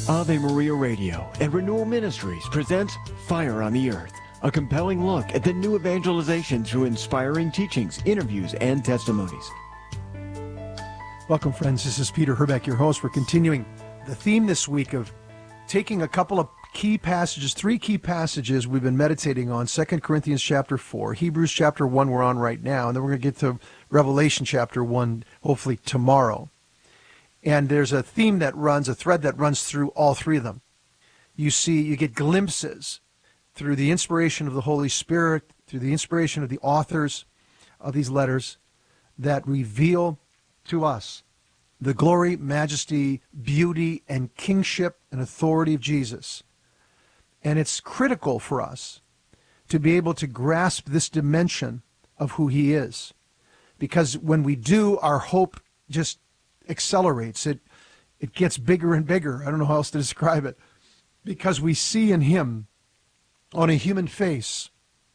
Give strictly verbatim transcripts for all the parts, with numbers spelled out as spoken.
Ave Maria Radio and Renewal Ministries presents Fire on the Earth, a compelling look at the new evangelization through inspiring teachings, interviews, and testimonies. Welcome, friends. This is Peter Herbeck, your host. We're continuing the theme this week of taking a couple of key passages, three key passages we've been meditating on, Second Corinthians chapter four, Hebrews chapter one we're on right now, and then we're going to get to Revelation chapter one, hopefully tomorrow. And there's a theme that runs, a thread that runs through all three of them. You see, you get glimpses through the inspiration of the Holy Spirit, through the inspiration of the authors of these letters that reveal to us the glory, majesty, beauty, and kingship and authority of Jesus. And it's critical for us to be able to grasp this dimension of who he is. Because when we do, our hope just accelerates. It it gets bigger and bigger. I don't know how else to describe it. Because we see in him, on a human face,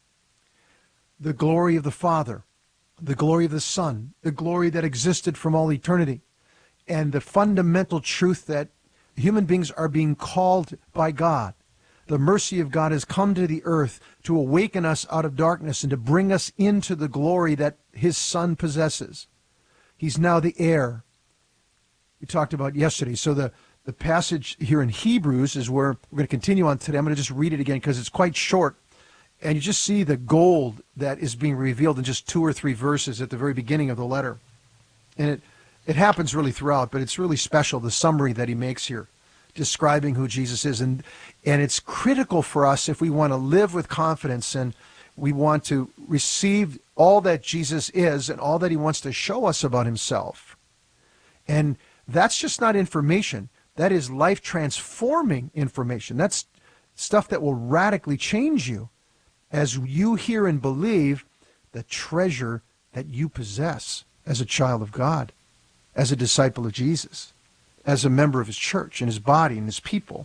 the glory of the Father, the glory of the Son, the glory that existed from all eternity, and the fundamental truth that human beings are being called by God. The mercy of God has come to the earth to awaken us out of darkness and to bring us into the glory that his Son possesses. He's now the heir. We talked about yesterday. So the, the passage here in Hebrews is where we're going to continue on today. I'm going to just read it again because it's quite short. And you just see the gold that is being revealed in just two or three verses at the very beginning of the letter. And it, it happens really throughout, but it's really special, the summary that he makes here, describing who Jesus is. And, and it's critical for us if we want to live with confidence and we want to receive all that Jesus is and all that he wants to show us about himself. And that's just not information. That is life-transforming information. That's stuff that will radically change you as you hear and believe the treasure that you possess as a child of God, as a disciple of Jesus, as a member of his church and his body and his people.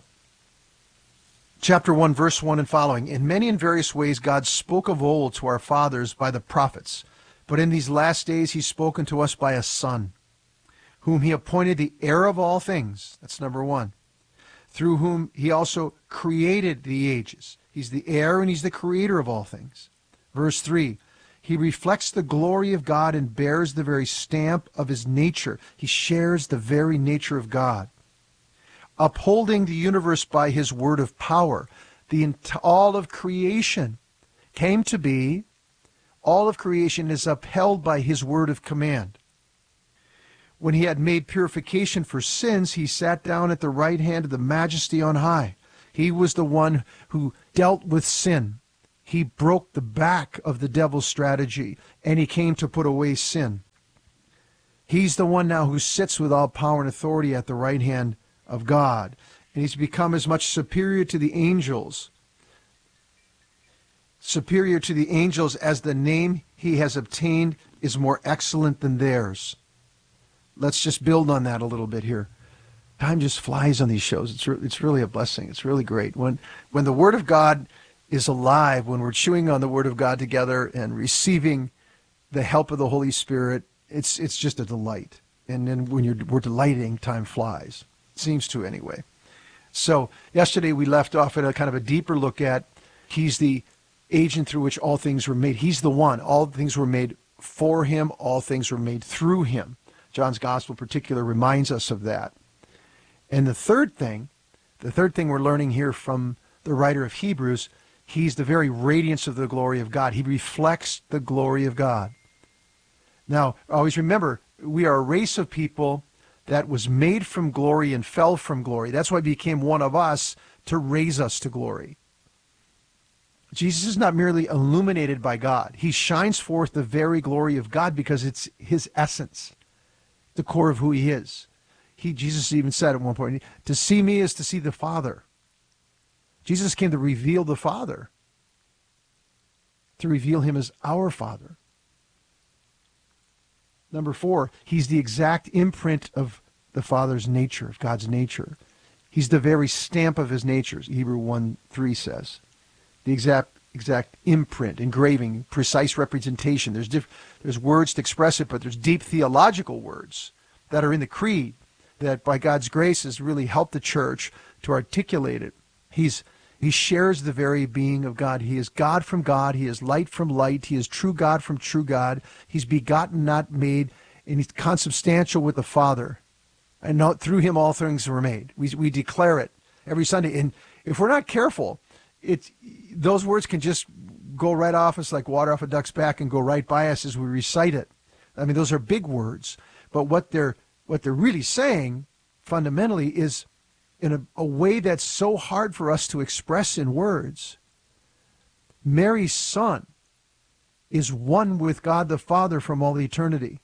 Chapter one, verse one and following. In many and various ways God spoke of old to our fathers by the prophets, but in these last days he's spoken to us by a Son, whom he appointed the heir of all things. That's number one. Through whom he also created the ages. He's the heir and he's the creator of all things. Verse three, he reflects the glory of God and bears the very stamp of his nature. He shares the very nature of God. Upholding the universe by his word of power. The all of creation came to be. All of creation is upheld by his word of command. When he had made purification for sins, he sat down at the right hand of the Majesty on high. He was the one who dealt with sin. He broke the back of the devil's strategy, and he came to put away sin. He's the one now who sits with all power and authority at the right hand of God. And he's become as much superior to the angels, superior to the angels as the name he has obtained is more excellent than theirs. Let's just build on that a little bit here. Time just flies on these shows. It's re- it's really a blessing. It's really great. When when the Word of God is alive, when we're chewing on the Word of God together and receiving the help of the Holy Spirit, it's it's just a delight. And then when you're we're delighting, time flies. It seems to anyway. So yesterday we left off at a kind of a deeper look at he's the agent through which all things were made. He's the one. All things were made for him. All things were made through him. John's Gospel in particular reminds us of that. And the third thing, the third thing we're learning here from the writer of Hebrews, he's the very radiance of the glory of God. He reflects the glory of God. Now, always remember, we are a race of people that was made from glory and fell from glory. That's why he became one of us to raise us to glory. Jesus is not merely illuminated by God. He shines forth the very glory of God because it's his essence, the core of who he is. He, Jesus even said at one point, to see me is to see the Father. Jesus came to reveal the Father, to reveal him as our Father. Number four, he's the exact imprint of the Father's nature, of God's nature. He's the very stamp of his nature, Hebrews one three says. The exact exact imprint, engraving, precise representation. There's diff- there's words to express it, but there's deep theological words that are in the creed that by God's grace has really helped the church to articulate it. He's He shares the very being of God. He is God from God. He is light from light. He is true God from true God. He's begotten, not made, and he's consubstantial with the Father. And not, through him all things were made. We, we declare it every Sunday. And if we're not careful, it, those words can just go right off us like water off a duck's back and go right by us as we recite it. I mean, those are big words. But what they're, what they're really saying fundamentally is, in a, a way that's so hard for us to express in words, Mary's son is one with God the Father from all eternity.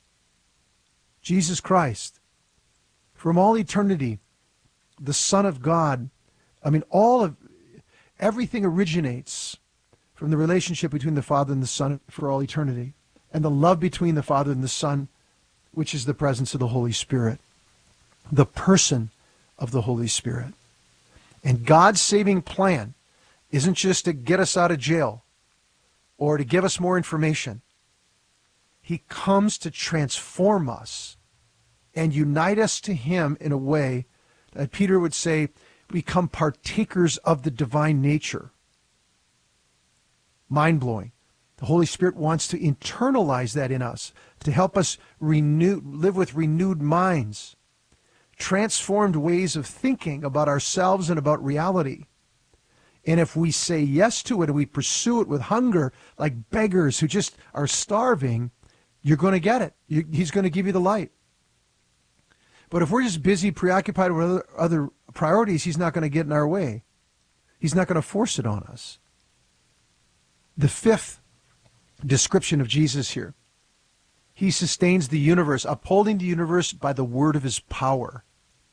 Jesus Christ, from all eternity, the Son of God. I mean, all of, everything originates from the relationship between the Father and the Son for all eternity, and the love between the Father and the Son, which is the presence of the Holy Spirit, the person of the Holy Spirit. And God's saving plan isn't just to get us out of jail or to give us more information. He comes to transform us and unite us to him in a way that Peter would say, we become partakers of the divine nature. Mind-blowing. The Holy Spirit wants to internalize that in us, to help us renew, live with renewed minds, transformed ways of thinking about ourselves and about reality. And if we say yes to it and we pursue it with hunger, like beggars who just are starving, you're going to get it. You, he's going to give you the light. But if we're just busy, preoccupied with other, other priorities, he's not going to get in our way. He's not going to force it on us. The fifth description of Jesus here. He sustains the universe, upholding the universe by the word of his power.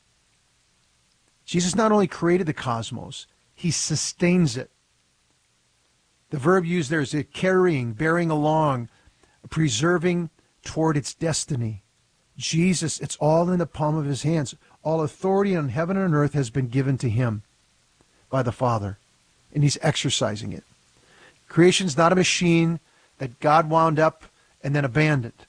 Jesus not only created the cosmos, he sustains it. The verb used there is a carrying, bearing along, preserving toward its destiny. Jesus, it's all in the palm of his hands. All authority on heaven and earth has been given to him by the Father, and he's exercising it. Creation's not a machine that God wound up and then abandoned.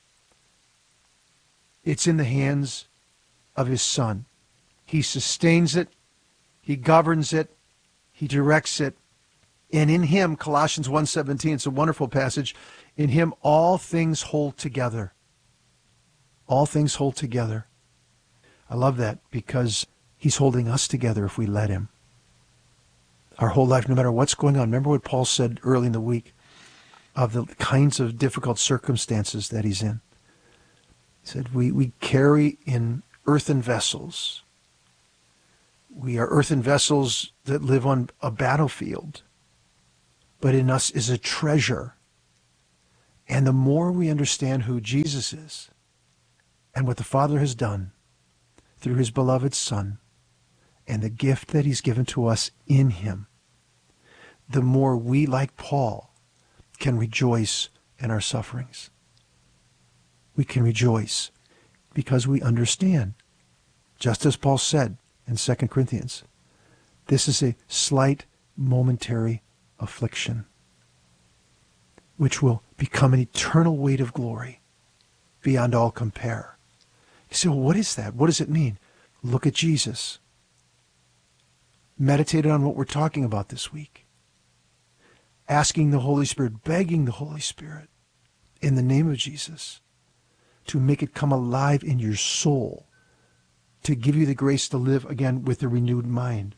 It's in the hands of his Son. He sustains it, he governs it, he directs it, and in him, Colossians one seventeen, it's a wonderful passage, in him all things hold together. All things hold together. I love that because he's holding us together if we let him. Our whole life, no matter what's going on. Remember what Paul said early in the week of the kinds of difficult circumstances that he's in. He said, we, we carry in earthen vessels. We are earthen vessels that live on a battlefield. But in us is a treasure. And the more we understand who Jesus is and what the Father has done through his beloved Son and the gift that he's given to us in him, the more we, like Paul, can rejoice in our sufferings. We can rejoice because we understand, just as Paul said in Second Corinthians, this is a slight momentary affliction, which will become an eternal weight of glory beyond all compare. You say, well, what is that? What does it mean? Look at Jesus. Meditate on what we're talking about this week. Asking the Holy Spirit, begging the Holy Spirit in the name of Jesus to make it come alive in your soul, to give you the grace to live again with a renewed mind.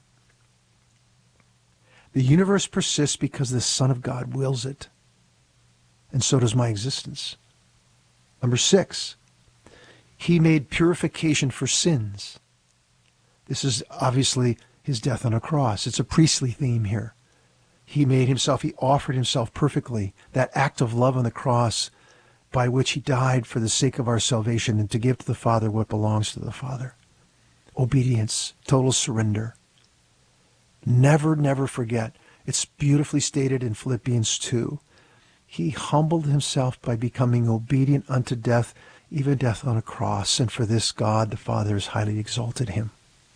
The universe persists because the Son of God wills it. And so does my existence. Number six, he made purification for sins. This is obviously his death on a cross. It's a priestly theme here. He made himself, he offered himself perfectly, that act of love on the cross by which he died for the sake of our salvation and to give to the Father what belongs to the Father. Obedience, total surrender. Never, never forget. It's beautifully stated in Philippians two. He humbled himself by becoming obedient unto death, even death on a cross, and for this God the Father has highly exalted him.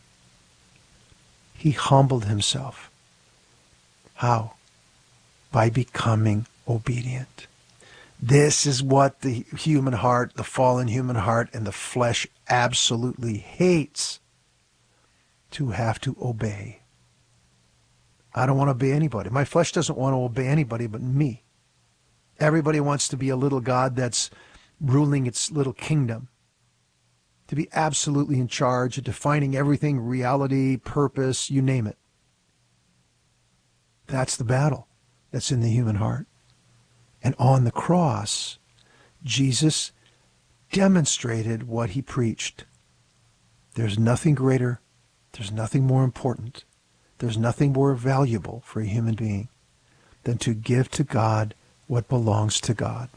He humbled himself. How? By becoming obedient. This is what the human heart, the fallen human heart, and the flesh absolutely hates, to have to obey. I don't want to obey anybody. My flesh doesn't want to obey anybody but me. Everybody wants to be a little God that's ruling its little kingdom, to be absolutely in charge of defining everything, reality, purpose, you name it. That's the battle that's in the human heart. And on the cross, Jesus demonstrated what he preached. There's nothing greater, there's nothing more important, there's nothing more valuable for a human being than to give to God what belongs to God.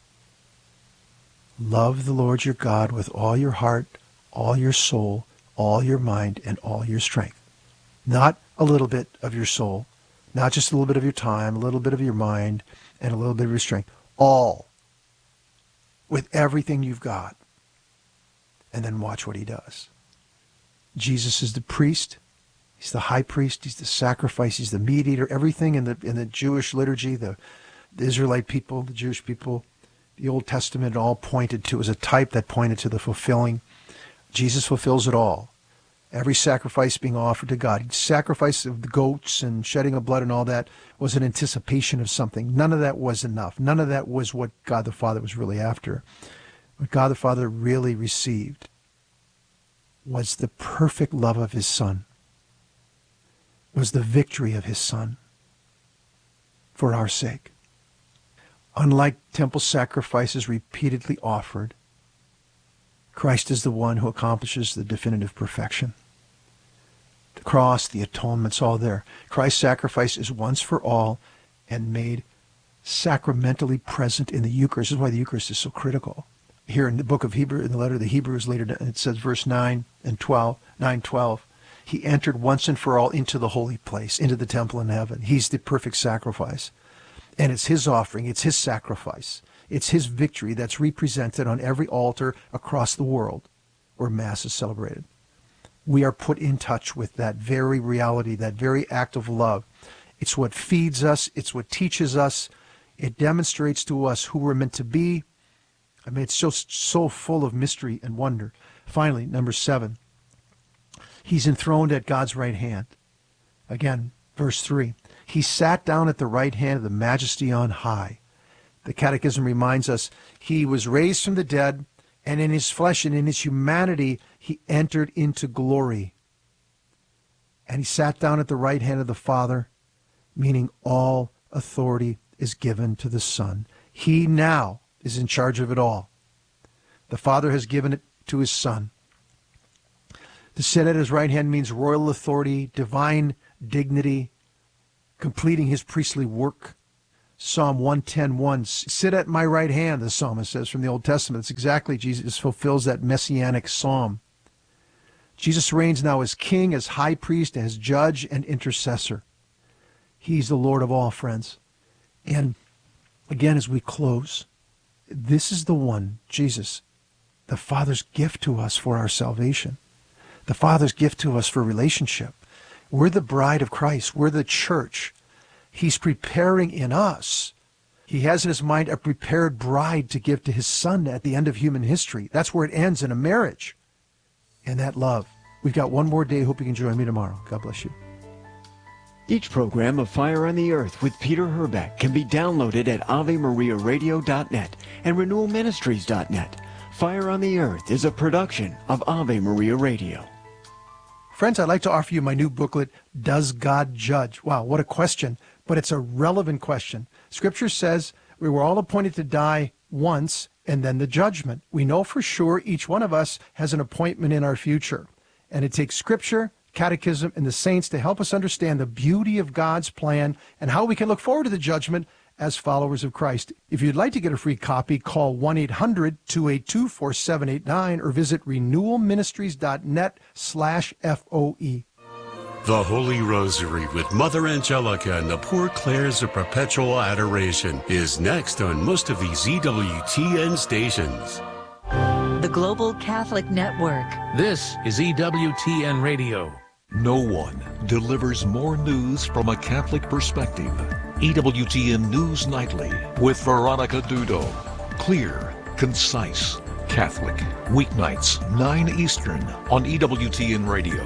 Love the Lord your God with all your heart, all your soul, all your mind, and all your strength. Not a little bit of your soul, not just a little bit of your time, a little bit of your mind, and a little bit of your strength. All. With everything you've got. And then watch what he does. Jesus is the priest. He's the high priest. He's the sacrifice. He's the mediator. Everything in the in the Jewish liturgy, the, the Israelite people, the Jewish people, the Old Testament, all pointed to, as a type that pointed to the fulfilling. Jesus fulfills it all. Every sacrifice being offered to God. Sacrifice of the goats and shedding of blood and all that was an anticipation of something. None of that was enough. None of that was what God the Father was really after. What God the Father really received was the perfect love of his Son. It was the victory of his Son for our sake. Unlike temple sacrifices repeatedly offered, Christ is the one who accomplishes the definitive perfection. The cross, the atonement's all there. Christ's sacrifice is once for all and made sacramentally present in the Eucharist. This is why the Eucharist is so critical. Here in the book of Hebrews, in the letter of the Hebrews, later it says verse nine and twelve, nine, twelve, he entered once and for all into the holy place, into the temple in heaven. He's the perfect sacrifice. And it's his offering, it's his sacrifice. It's his victory that's represented on every altar across the world where Mass is celebrated. We are put in touch with that very reality, that very act of love. It's what feeds us. It's what teaches us. It demonstrates to us who we're meant to be. I mean, it's just so full of mystery and wonder. Finally, number seven, he's enthroned at God's right hand. Again, verse three, he sat down at the right hand of the Majesty on high. The Catechism reminds us he was raised from the dead, and in his flesh and in his humanity, he entered into glory. And he sat down at the right hand of the Father, meaning all authority is given to the Son. He now is in charge of it all. The Father has given it to his Son. To sit at his right hand means royal authority, divine dignity, completing his priestly work. Psalm one ten one, sit at my right hand, the psalmist says from the Old Testament. It's exactly, Jesus fulfills that messianic psalm. Jesus reigns now as king, as high priest, as judge and intercessor. He's the Lord of all, friends. And again, as we close, this is the one, Jesus, the Father's gift to us for our salvation. The Father's gift to us for relationship. We're the bride of Christ. We're the church. He's preparing in us. He has in his mind a prepared bride to give to his Son at the end of human history. That's where it ends, in a marriage. And that love. We've got one more day. Hope you can join me tomorrow. God bless you. Each program of Fire on the Earth with Peter Herbeck can be downloaded at ave maria radio dot net and renewal ministries dot net. Fire on the Earth is a production of Ave Maria Radio. Friends, I'd like to offer you my new booklet, Does God Judge? Wow, what a question. But it's a relevant question. Scripture says we were all appointed to die once and then the judgment. We know for sure each one of us has an appointment in our future. And it takes Scripture, Catechism, and the saints to help us understand the beauty of God's plan and how we can look forward to the judgment as followers of Christ. If you'd like to get a free copy, call one eight hundred two eight two four seven eight nine or visit renewal ministries dot net slash F O E. The Holy Rosary with Mother Angelica and the Poor Clares of Perpetual Adoration is next on most of these Z W T N stations. The Global Catholic Network. This is E W T N Radio. No one delivers more news from a Catholic perspective. E W T N News Nightly with Veronica Dudo. Clear, concise, Catholic. Weeknights, nine Eastern on E W T N Radio.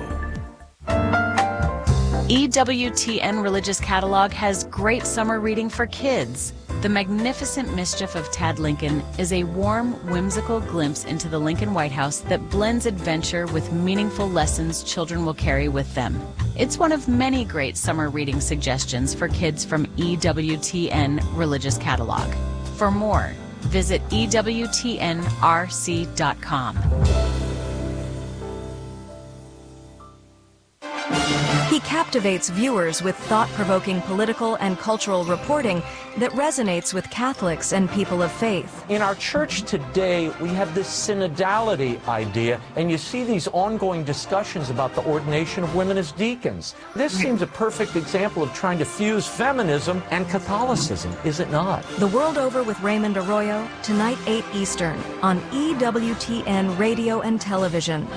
E W T N Religious Catalog has great summer reading for kids. The Magnificent Mischief of Tad Lincoln is a warm, whimsical glimpse into the Lincoln White House that blends adventure with meaningful lessons children will carry with them. It's one of many great summer reading suggestions for kids from E W T N Religious Catalog. For more, visit E W T N R C dot com. He captivates viewers with thought-provoking political and cultural reporting that resonates with Catholics and people of faith. In our church today, we have this synodality idea, and you see these ongoing discussions about the ordination of women as deacons. This seems a perfect example of trying to fuse feminism and Catholicism, is it not? The World Over with Raymond Arroyo, tonight eight Eastern, on E W T N Radio and Television.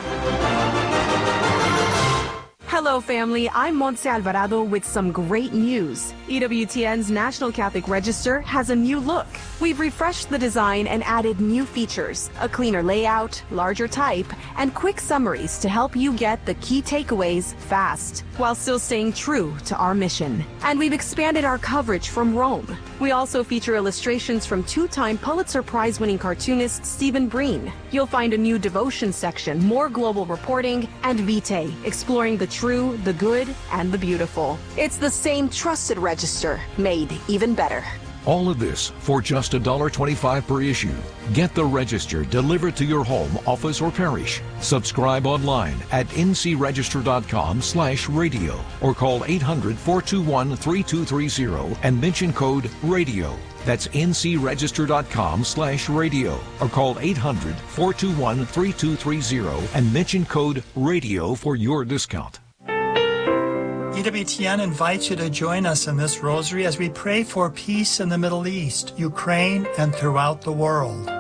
Hello, family. I'm Montse Alvarado with some great news. E W T N's National Catholic Register has a new look. We've refreshed the design and added new features, a cleaner layout, larger type, and quick summaries to help you get the key takeaways fast, while still staying true to our mission. And we've expanded our coverage from Rome. We also feature illustrations from two-time Pulitzer Prize-winning cartoonist Stephen Breen. You'll find a new devotion section, more global reporting, and Vitae, exploring the true, the good, and the beautiful. It's the same trusted register, made even better. All of this for just one dollar twenty-five per issue. Get the Register delivered to your home, office, or parish. Subscribe online at ncregister.com slash radio or call eight hundred, four two one, three two three zero and mention code RADIO. That's ncregister.com slash radio or call eight hundred, four two one, three two three zero and mention code RADIO for your discount. E W T N invites you to join us in this rosary as we pray for peace in the Middle East, Ukraine, and throughout the world.